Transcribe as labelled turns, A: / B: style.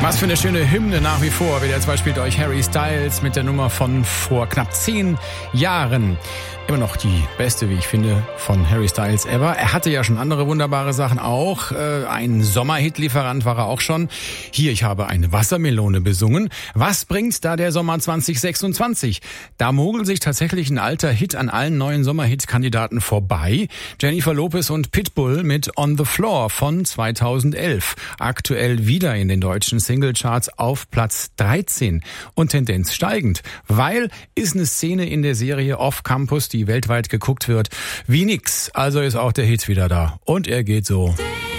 A: Was für eine schöne Hymne nach wie vor. WDR 2 spielt euch Harry Styles mit der Nummer von vor knapp 10 Jahren. Immer noch die beste, wie ich finde, von Harry Styles ever. Er hatte ja schon andere wunderbare Sachen auch. Ein Sommerhit-Lieferant war er auch schon. Hier, ich habe eine Wassermelone besungen. Was bringt da der Sommer 2026? Da mogelt sich tatsächlich ein alter Hit an allen neuen Sommerhit-Kandidaten vorbei. Jennifer Lopez und Pitbull mit On the Floor von 2011. Aktuell wieder in den deutschen Singlecharts auf Platz 13 und Tendenz steigend. Weil ist eine Szene in der Serie Off Campus, die weltweit geguckt wird, wie nix. Also ist auch der Hit wieder da. Und er geht so.